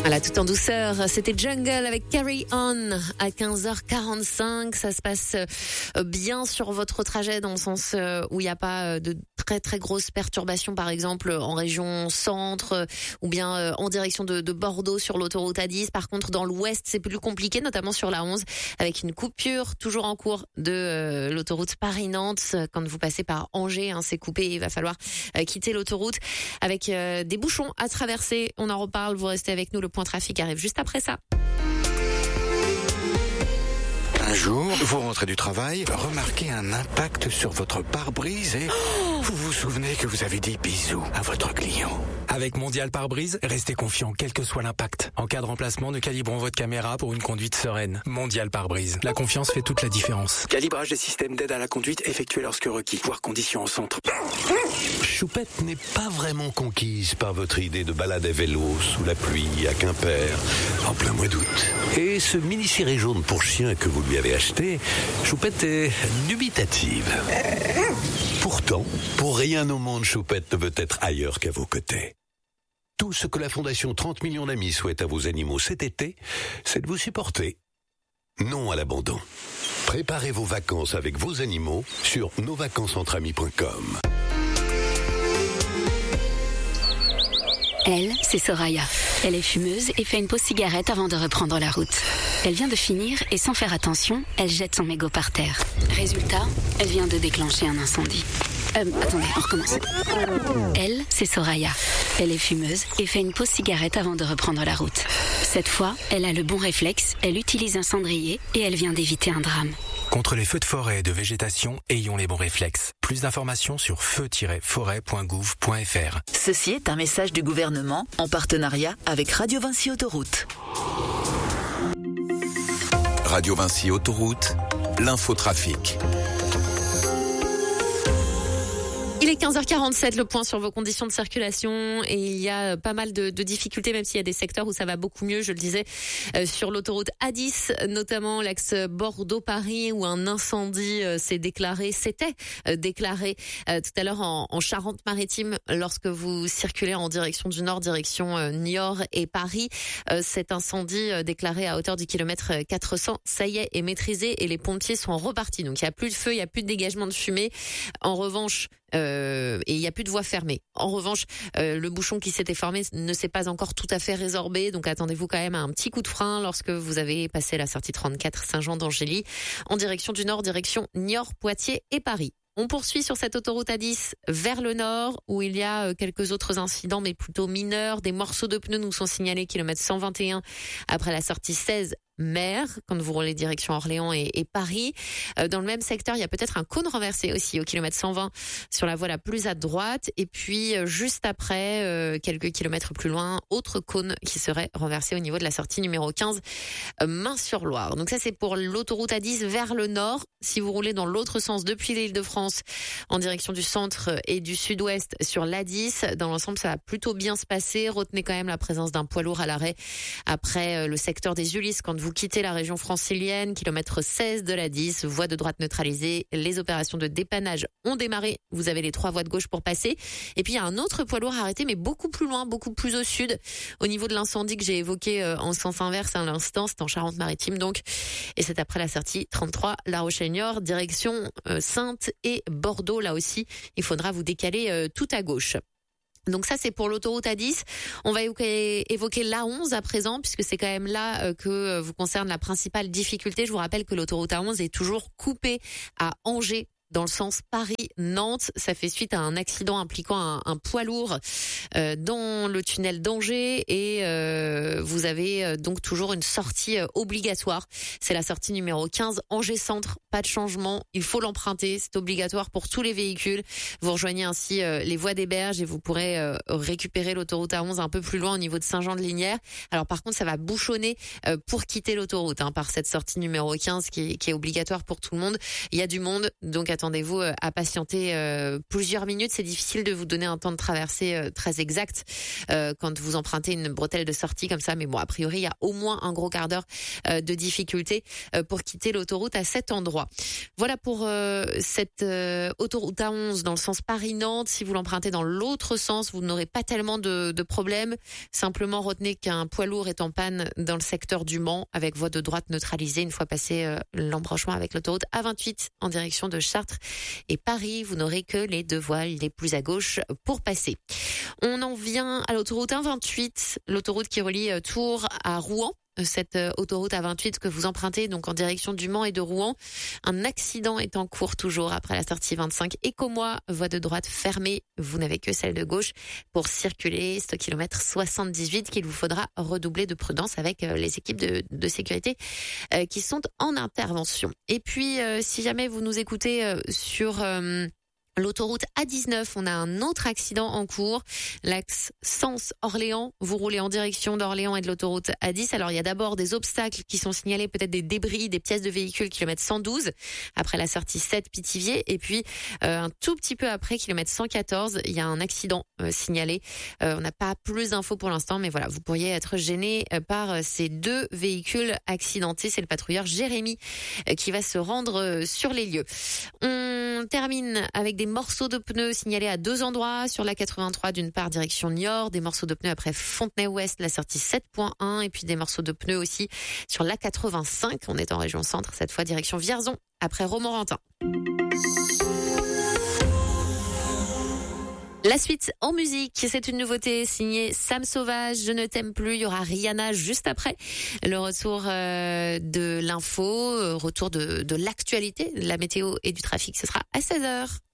Voilà, tout en douceur, c'était Jungle avec Carry On à 15h45. Ça se passe bien sur votre trajet dans le sens où il n'y a pas de très très grosses perturbations, par exemple en région centre ou bien en direction de Bordeaux sur l'autoroute A10. Par contre, dans l'ouest, c'est plus compliqué, notamment sur la 11 avec une coupure toujours en cours de l'autoroute Paris-Nantes. Quand vous passez par Angers, c'est coupé, il va falloir quitter l'autoroute avec des bouchons à traverser. On en reparle, vous restez avec nous. Le point trafic arrive juste après ça. Un jour, vous rentrez du travail, remarquez un impact sur votre pare-brise et vous vous souvenez que vous avez dit bisous à votre client. Avec Mondial Pare-Brise, restez confiant quel que soit l'impact. En cas de remplacement, nous calibrons votre caméra pour une conduite sereine. Mondial Pare-Brise. La confiance fait toute la différence. Calibrage des systèmes d'aide à la conduite effectué lorsque requis. Voir conditions en centre. Choupette n'est pas vraiment conquise par votre idée de balade à vélo sous la pluie à Quimper en plein mois d'août. Et ce mini-ciré jaune pour chien que vous lui avez acheté, Choupette est dubitative. Pourtant, pour rien au monde, Choupette ne veut être ailleurs qu'à vos côtés. Tout ce que la Fondation 30 millions d'amis souhaite à vos animaux cet été, c'est de vous supporter. Non à l'abandon. Préparez vos vacances avec vos animaux sur nosvacancesentramis.com. Elle, c'est Soraya. Elle est fumeuse et fait une pause cigarette avant de reprendre la route. Elle vient de finir et sans faire attention, elle jette son mégot par terre. Résultat, elle vient de déclencher un incendie. Attendez, on recommence. Elle, c'est Soraya. Elle est fumeuse et fait une pause cigarette avant de reprendre la route. Cette fois, elle a le bon réflexe, elle utilise un cendrier et elle vient d'éviter un drame. Contre les feux de forêt et de végétation, ayons les bons réflexes. Plus d'informations sur feu-forêt.gouv.fr. Ceci est un message du gouvernement en partenariat avec Radio Vinci Autoroute. Radio Vinci Autoroute, l'infotrafic. Il est 15h47, le point sur vos conditions de circulation, et il y a pas mal de difficultés, même s'il y a des secteurs où ça va beaucoup mieux. Je le disais, sur l'autoroute A10, notamment l'axe Bordeaux-Paris, où un incendie s'était déclaré tout à l'heure en Charente-Maritime, lorsque vous circulez en direction du nord, direction Niort et Paris. Cet incendie déclaré à hauteur du kilomètre 400, ça y est maîtrisé et les pompiers sont repartis. Donc il n'y a plus de feu, il n'y a plus de dégagement de fumée. En revanche, et il n'y a plus de voie fermée. En revanche, le bouchon qui s'était formé ne s'est pas encore tout à fait résorbé, donc attendez-vous quand même à un petit coup de frein lorsque vous avez passé la sortie 34 Saint-Jean d'Angély en direction du nord, direction Niort, Poitiers et Paris. On poursuit sur cette autoroute A10 vers le nord où il y a quelques autres incidents mais plutôt mineurs. Des morceaux de pneus nous sont signalés kilomètre 121 après la sortie 16 Mer, quand vous roulez direction Orléans et Paris. Dans le même secteur, il y a peut-être un cône renversé aussi au kilomètre 120 sur la voie la plus à droite. Et puis, juste après, quelques kilomètres plus loin, autre cône qui serait renversé au niveau de la sortie numéro 15, Main-sur-Loire. Donc ça, c'est pour l'autoroute A10 vers le nord. Si vous roulez dans l'autre sens depuis l'Île-de-France, en direction du centre et du sud-ouest sur l'A10, dans l'ensemble, ça va plutôt bien se passer. Retenez quand même la présence d'un poids lourd à l'arrêt après le secteur des Ulysses quand vous quittez la région francilienne, kilomètre 16 de la 10, voie de droite neutralisée. Les opérations de dépannage ont démarré. Vous avez les 3 voies de gauche pour passer. Et puis, il y a un autre poids lourd arrêté, mais beaucoup plus loin, beaucoup plus au sud, au niveau de l'incendie que j'ai évoqué en sens inverse à l'instant. C'est en Charente-Maritime, donc. Et c'est après la sortie 33, La Rochelle-Niort, direction Saintes et Bordeaux. Là aussi, il faudra vous décaler tout à gauche. Donc ça, c'est pour l'autoroute A10. On va évoquer l'A11 à présent, puisque c'est quand même là que vous concerne la principale difficulté. Je vous rappelle que l'autoroute A11 est toujours coupée à Angers, dans le sens Paris-Nantes. Ça fait suite à un accident impliquant un poids lourd dans le tunnel d'Angers et vous avez donc toujours une sortie obligatoire. C'est la sortie numéro 15, Angers Centre. Pas de changement, il faut l'emprunter, c'est obligatoire pour tous les véhicules. Vous rejoignez ainsi les voies des Berges et vous pourrez récupérer l'autoroute A11 un peu plus loin au niveau de Saint-Jean-de-Lignières. Alors par contre, ça va bouchonner pour quitter l'autoroute par cette sortie numéro 15 qui est obligatoire pour tout le monde. Il y a du monde, donc attendez-vous à patienter plusieurs minutes. C'est difficile de vous donner un temps de traversée très exact quand vous empruntez une bretelle de sortie comme ça. Mais bon, a priori, il y a au moins un gros quart d'heure de difficulté pour quitter l'autoroute à cet endroit. Voilà pour cette autoroute A11 dans le sens Paris-Nantes. Si vous l'empruntez dans l'autre sens, vous n'aurez pas tellement de problèmes. Simplement, retenez qu'un poids lourd est en panne dans le secteur du Mans avec voie de droite neutralisée une fois passé l'embranchement avec l'autoroute A28 en direction de Chartres et Paris. Vous n'aurez que les deux voies les plus à gauche pour passer. On en vient à l'autoroute A28, l'autoroute qui relie Tours à Rouen. Cette autoroute A28 que vous empruntez donc en direction du Mans et de Rouen. Un accident est en cours toujours après la sortie 25 Écomois, voie de droite fermée. Vous n'avez que celle de gauche pour circuler. C'est au kilomètre 78 qu'il vous faudra redoubler de prudence avec les équipes de sécurité qui sont en intervention. Et puis, si jamais vous nous écoutez sur l'autoroute A19, on a un autre accident en cours. L'axe Sens-Orléans, vous roulez en direction d'Orléans et de l'autoroute A10. Alors, il y a d'abord des obstacles qui sont signalés, peut-être des débris, des pièces de véhicules, kilomètre 112, après la sortie 7 Pithiviers. Et puis, un tout petit peu après, kilomètre 114, il y a un accident signalé. On n'a pas plus d'infos pour l'instant, mais voilà, vous pourriez être gêné par ces deux véhicules accidentés. C'est le patrouilleur Jérémy qui va se rendre sur les lieux. On termine avec des morceaux de pneus signalés à deux endroits sur la 83, d'une part direction Niort, des morceaux de pneus après Fontenay-Ouest, la sortie 7.1, et puis des morceaux de pneus aussi sur la 85. On est en région centre, cette fois direction Vierzon, après Romorantin. La suite en musique, c'est une nouveauté signée Sam Sauvage, Je ne t'aime plus. Il y aura Rihanna juste après. Le retour de l'info, retour de l'actualité, de la météo et du trafic, ce sera à 16h.